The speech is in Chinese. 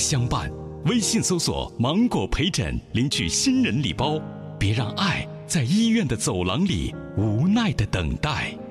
相伴。微信搜索芒果陪诊，领取新人礼包。别让爱在医院的走廊里无奈的等待。